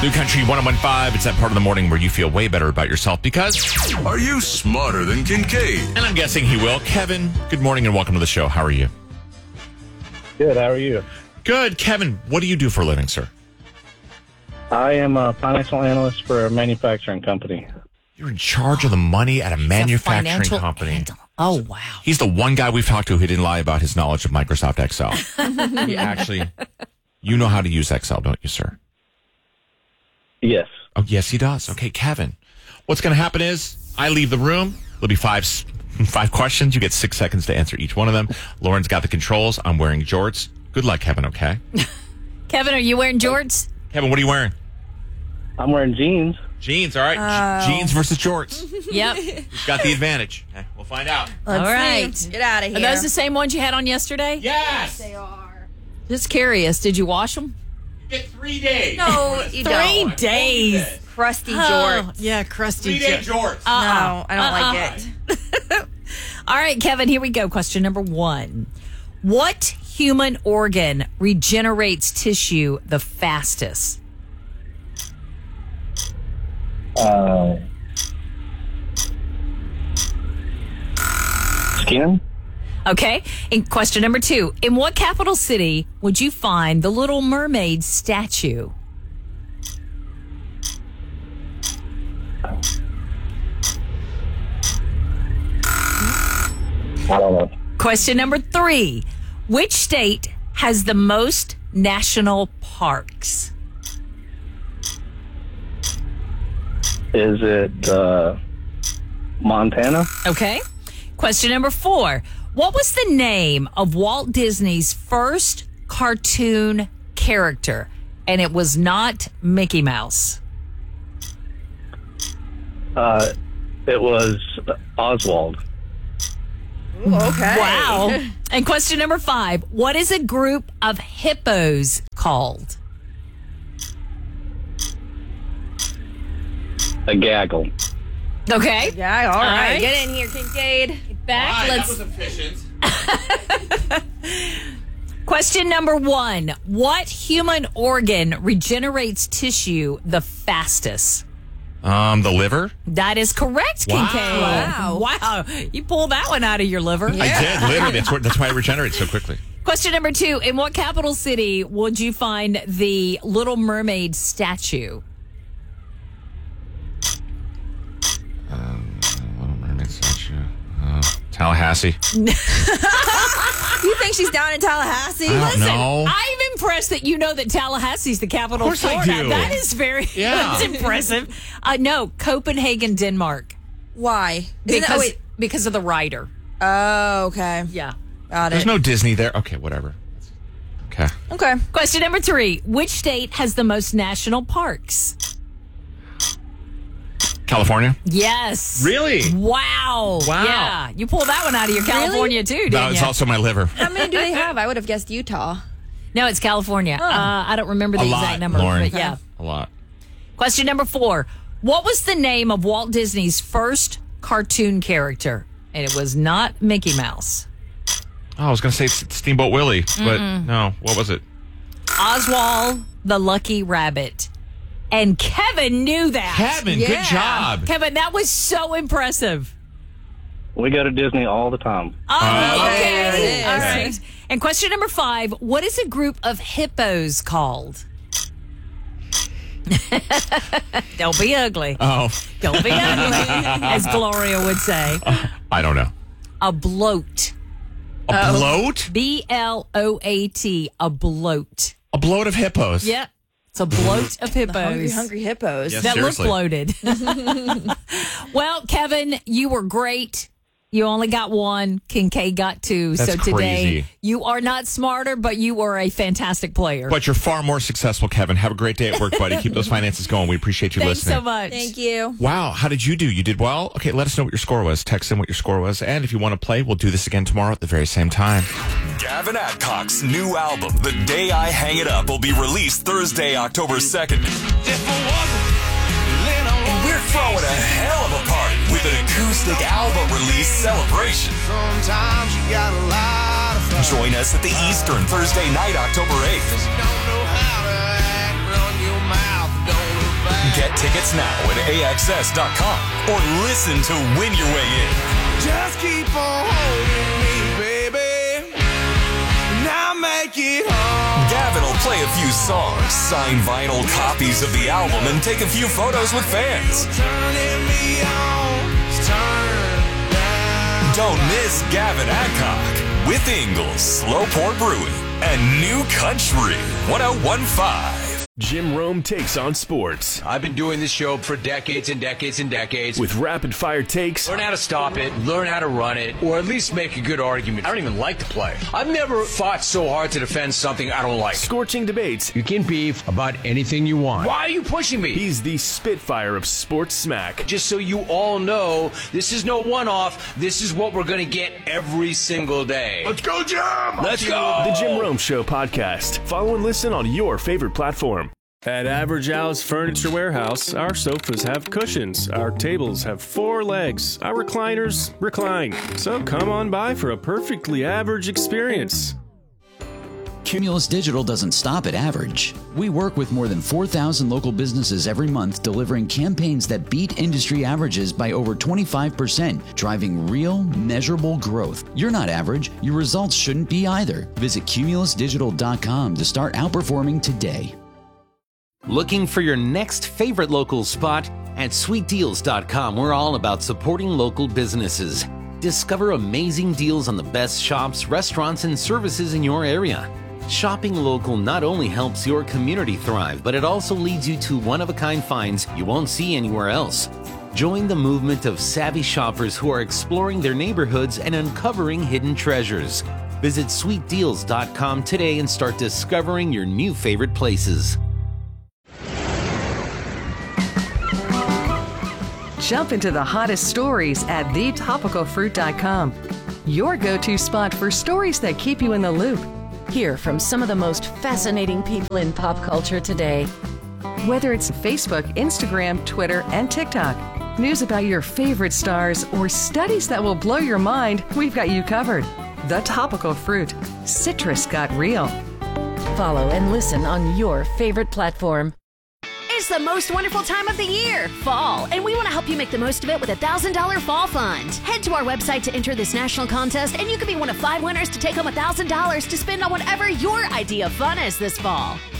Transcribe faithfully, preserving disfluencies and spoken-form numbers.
New Country one oh one five. It's that part of the morning where you feel way better about yourself because... Are you smarter than Kincaid? And I'm guessing he will. Kevin, good morning and welcome to the show. How are you? Good. How are you? Good. Kevin, what do you do for a living, sir? I am a financial analyst for a manufacturing company. You're in charge of the money at a manufacturing financial company. handle. Oh, wow. He's the one guy we've talked to who didn't lie about his knowledge of Microsoft Excel. He actually, you know how to use Excel, don't you, sir? Yes. Oh, yes, he does. Okay, Kevin. What's going to happen is I leave the room. There'll be five five questions. You get six seconds to answer each one of them. Lauren's got the controls. I'm wearing jorts. Good luck, Kevin, okay? Kevin, are you wearing jorts? Kevin, what are you wearing? I'm wearing jeans. Jeans, all right. Oh. Jeans versus jorts. Yep. Who's got the advantage? Okay, we'll find out. All right. See. Get out of here. Are those the same ones you had on yesterday? Yes! They are. Just curious. Did you wash them? You get three days. No, you Three don't. days. Crusty Oh, jorts. yeah, crusty Three-day jorts. jorts. No, I don't Uh-uh. like it. All right, Kevin, here we go. Question number one. What human organ regenerates tissue the fastest? Uh, skin. Okay. And question number two. In what capital city would you find the Little Mermaid statue? I don't know. Question number three. Which state has the most national parks? Is it uh, Montana? Okay. Question number four. What was the name of Walt Disney's first cartoon character? And it was not Mickey Mouse. Uh, it was Oswald. Ooh, okay. Wow. And question number five. What is a group of hippos called? A gaggle. Okay. Yeah, all All right. right. Get in here, Kincaid. Back. Right, Let's. that was efficient. Question number one. What human organ regenerates tissue the fastest? Um, the liver? That is correct, Wow. Kincaid. Wow. Wow. You pulled that one out of your liver. I did, literally. That's, where, that's why it regenerates so quickly. Question number two. In what capital city would you find the Little Mermaid statue? Um, Little Mermaid statue. Uh, Tallahassee. You think she's down in Tallahassee? I don't Listen, know. I'm impressed that you know that Tallahassee's the capital Of course I Florida. do. That is very Yeah. that's impressive. Uh, no, Copenhagen, Denmark. Why? Isn't Because that, oh, wait. because of the rider. Oh, okay. Yeah. Got There's it. no Disney there. Okay, whatever. Okay. Okay. Question number three. Which state has the most national parks? California? Yes. Really? Wow. Wow. Yeah. You pulled that one out of your California too, didn't No, it's you? also my liver. How many do they have? I would have guessed Utah. No, it's California. Uh, I don't remember the A exact lot, number. Lauren. But yeah. A lot. Question number four. What was the name of Walt Disney's first cartoon character? And it was not Mickey Mouse. Oh, I was going to say Steamboat Willie, but no. What was it? Oswald the Lucky Rabbit. And Kevin knew that. Kevin, Yeah. good job. Kevin, that was so impressive. We go to Disney all the time. Oh, Uh, okay. there it is. All right. And question number five. What is a group of hippos called? Don't be ugly. Oh, Don't be ugly, as Gloria would say. I don't know. A bloat. A bloat? B L O A T. A bloat. A bloat of hippos. Yep. It's a bloat of hippos. Hungry, hungry hippos. Yes. that Seriously. look bloated. Well, Kevin, you were great. You only got one. Kincaid got two. That's so today, crazy. you are not smarter, but you were a fantastic player. But you're far more successful, Kevin. Have a great day at work, buddy. Keep those finances going. We appreciate you Thanks listening. so much. Thank you. Wow, how did you do? You did well? Okay, let us know what your score was. Text in what your score was. And if you want to play, we'll do this again tomorrow at the very same time. Gavin Adcock's new album, The Day I Hang It Up, will be released Thursday, October second. And we're throwing a hell of a party with an acoustic album release celebration. Sometimes you got a lot of fun. Join us at the Eastern Thursday night, October eighth. Don't know how to act, run your mouth, don't Get tickets now at A X S dot com or listen to win your way in. Just keep on holding me, baby. Now make it home. Gavin will play a few songs, sign vinyl copies of the album, and take a few photos with fans. Turning me on, turn down. Don't miss Gavin Adcock with Ingles, Slowport Brewing, and New Country one oh one point five. Jim Rome takes on sports I've been doing this show for decades and decades and decades. with rapid-fire takes, Learn how to stop it, learn how to run it, or at least make a good argument. I don't even like to play. I've never fought so hard to defend something I don't like. scorching debates. You can beef about anything you want. Why are you pushing me? He's the Spitfire of sports smack. Just so you all know, this is no one-off. This is what we're going to get every single day. Let's go, Jim! Let's go! The Jim Rome Show podcast. Follow and listen on your favorite platform. At Average Al's Furniture Warehouse, our sofas have cushions, our tables have four legs, our recliners recline. So come on by for a perfectly average experience. Cumulus Digital doesn't stop at average. We work with more than four thousand local businesses every month, delivering campaigns that beat industry averages by over twenty-five percent, driving real, measurable growth. You're not average. Your results shouldn't be either. Visit cumulus digital dot com to start outperforming today. Looking for your next favorite local spot? At sweet deals dot com, we're all about supporting local businesses. Discover amazing deals on the best shops, restaurants, and services in your area. Shopping local not only helps your community thrive, but it also leads you to one-of-a-kind finds you won't see anywhere else. Join the movement of savvy shoppers who are exploring their neighborhoods and uncovering hidden treasures. Visit sweet deals dot com today and start discovering your new favorite places. Jump into the hottest stories at the topical fruit dot com. Your go-to spot for stories that keep you in the loop. Hear from some of the most fascinating people in pop culture today. Whether it's Facebook, Instagram, Twitter, and TikTok, news about your favorite stars, or studies that will blow your mind, we've got you covered. The Topical Fruit. Citrus got real. Follow and listen on your favorite platform. It's the most wonderful time of the year, fall, and we want to help you make the most of it with a one thousand dollars Fall Fund. Head to our website to enter this national contest, and you could be one of five winners to take home one thousand dollars to spend on whatever your idea of fun is this fall.